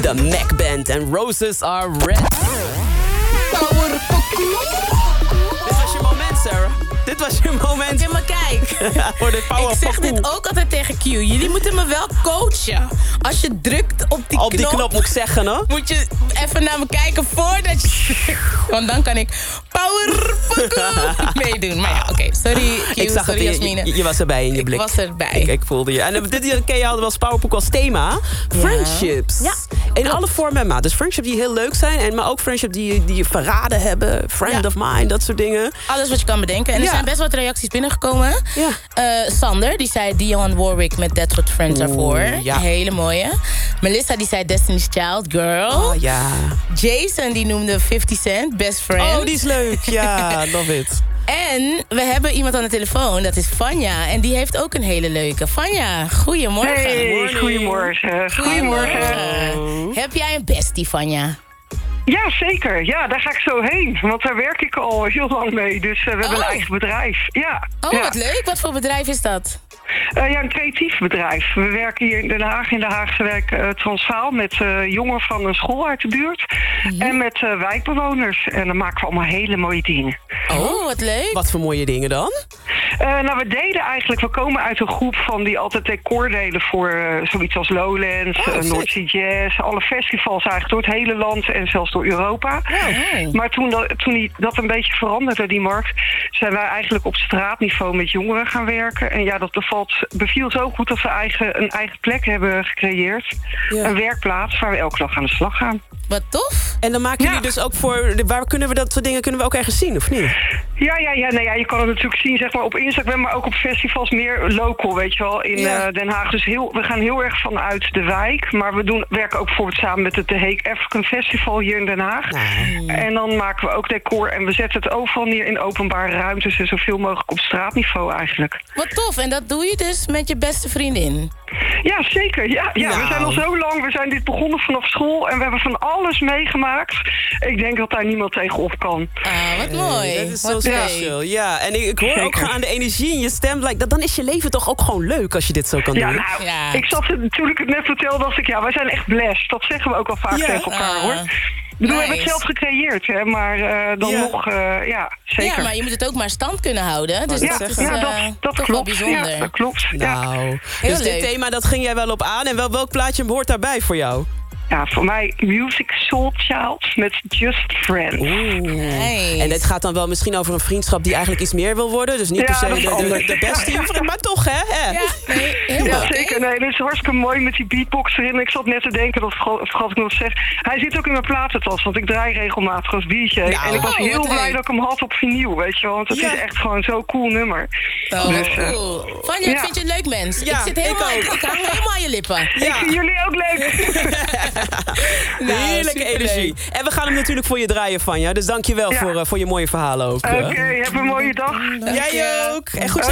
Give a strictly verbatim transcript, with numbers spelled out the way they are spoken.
De Mac Band en Roses Are Red. Power Dit was je moment, Sarah. Dit was je moment. Oké, maar kijk. Voor de power Ik zeg dit ook altijd tegen Q. Jullie moeten me wel coachen. Als je drukt op die Op die knop... knop moet ik zeggen, hoor. moet je even naar me kijken voordat je... Want dan kan ik power meedoen. Maar ja, oké. Okay. Sorry Q, Ik zag sorry het, Jasmine. je, je was erbij in je ik blik. Ik was erbij. Ik, ik voelde je. En uh, dit keer hadden we als Powerpoek als thema. Friendships. Ja. In Klopt. alle vormen en maat. Dus friendships die heel leuk zijn. En, maar ook friendships die, die je verraden hebben. Friend Ja. of mine, dat soort dingen. Alles wat je kan bedenken. En er Ja. zijn best wat reacties binnengekomen. Ja. Uh, Sander, die zei Dionne Warwick met That's What Friends Are For. ja. Hele mooie. Melissa, die zei Destiny's Child, Girl. Oh ja. Jason, die noemde fifty Cent, Best Friend. Oh, die is leuk. Ja, love it. En we hebben iemand aan de telefoon, dat is Vanja. En die heeft ook een hele leuke. Vanja, goedemorgen. Hey, goedemorgen. Goedemorgen. Heb jij een bestie, Vanja? Ja, zeker. Ja, daar ga ik zo heen. Want daar werk ik al heel lang mee. Dus uh, we hebben Oh. een eigen bedrijf. Ja. Oh, ja. wat leuk. Wat voor bedrijf is dat? Uh, ja, een creatief bedrijf. We werken hier in Den Haag, in de Haagse wijk uh, Transvaal... met uh, jongeren van een school uit de buurt. Mm-hmm. En met uh, wijkbewoners. En dan maken we allemaal hele mooie dingen. Oh, wat leuk. Wat voor mooie dingen dan? Uh, nou, we deden eigenlijk... We komen uit een groep van die altijd decor deden... voor uh, zoiets als Lowlands, Oh, uh, sick. North Sea Jazz... alle festivals eigenlijk door het hele land en zelfs door Europa. Oh. Maar toen, dat, toen die, dat een beetje veranderde, die markt... zijn wij eigenlijk op straatniveau met jongeren gaan werken. En ja, dat bevalt, beviel zo goed dat we eigen, een eigen plek hebben gecreëerd. Ja. Een werkplaats waar we elke dag aan de slag gaan. Wat tof. En dan maken Ja. jullie dus ook voor... Waar kunnen we dat soort dingen kunnen we ook ergens zien, of niet? Ja, ja, ja, nou ja, je kan het natuurlijk zien zeg maar, op Instagram... maar ook op festivals meer local, weet je wel, in Ja. uh, Den Haag. Dus heel, we gaan heel erg vanuit de wijk. Maar we doen, werken ook bijvoorbeeld samen met het The Hague African Festival hier in Den Haag. Nou. En dan maken we ook decor en we zetten het overal neer in openbare ruimtes... en zoveel mogelijk op straatniveau eigenlijk. Wat tof. En dat doe je dus met je beste vriendin? Ja, zeker. Ja, ja. Nou. We zijn al zo lang. We zijn dit begonnen vanaf school en we hebben van alles meegemaakt. Ik denk dat daar niemand tegenop kan. Ah, wat mooi. Dat is zo Wat leuk. special. Ja, en ik, ik hoor ook Zeker. aan de energie in je stem. Like, dat, dan is je leven toch ook gewoon leuk als je dit zo kan Ja, doen. nou, Ja. ik zat het natuurlijk net vertelde als ik... Ja, wij zijn echt blessed. Dat zeggen we ook al vaak Ja. tegen elkaar, Ah, hoor. Ik bedoel, we hebben nice. het zelf gecreëerd, hè, maar uh, dan Ja. nog, uh, ja, zeker. Ja, maar je moet het ook maar stand kunnen houden. Dus ja, dat is ja, uh, dat, dat toch wel klopt. bijzonder. Ja, dat klopt. Ja. Nou, Heel dus dit leuk. thema, dat ging jij wel op aan. En wel, welk plaatje hoort daarbij voor jou? ja, voor mij Music Soul Child met Just Friends. Nice. En dit gaat dan wel misschien over een vriendschap die eigenlijk iets meer wil worden. Dus niet Ja, per se dat de, is de, anders. de beste, maar toch, hè? hè? Ja, nee, heel Ja, mooi. zeker. Nee, dat is hartstikke mooi met die beatbox erin. Ik zat net te denken, dat vergat vergat ik nog te zeggen. Hij zit ook in mijn platentas, want ik draai regelmatig als D J. Nou, en ik was oh, heel wat blij leuk. dat ik hem had op vinyl, weet je wel. Want het Ja. is echt gewoon zo'n cool nummer. Oh, Dus, eh, cool. Vanja, ik ja. vind je een leuk mens. Ja, ik zit ik helemaal, ook. ik, ik hang helemaal aan je lippen. Ik vind jullie ook leuk. Nou, Heerlijke superleuk. energie. En we gaan hem natuurlijk voor je draaien, Vanja. Dus dank je wel Ja. voor, uh, voor je mooie verhalen ook. Oké, uh. heb een mooie dag. Jij ook. En goed